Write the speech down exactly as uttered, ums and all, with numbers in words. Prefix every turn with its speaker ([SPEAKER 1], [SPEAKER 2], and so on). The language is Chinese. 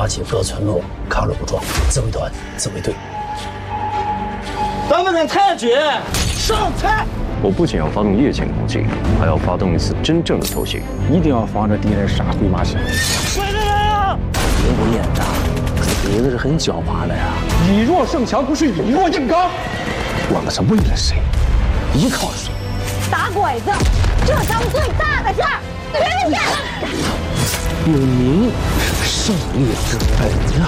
[SPEAKER 1] 起各村落，抗日武装，自卫团、自卫队。
[SPEAKER 2] 咱们的太君上菜！
[SPEAKER 3] 我不仅要发动夜间攻击，还要发动一次真正的偷袭，
[SPEAKER 4] 一定要防着敌人杀回马枪。
[SPEAKER 2] 快点啊！
[SPEAKER 1] 别不演的，这鼻子是很狡猾的呀。
[SPEAKER 4] 以弱胜强不是以弱硬刚，我们是为了谁，依靠谁？
[SPEAKER 5] 打鬼子，这是咱们最大的事儿，别人家。
[SPEAKER 1] 有您是胜利之本啊！